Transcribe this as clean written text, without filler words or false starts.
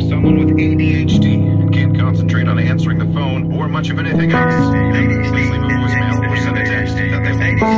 someone with ADHD and can't concentrate on answering the phone or much of anything else. Please leave a voicemail or send a text that they won't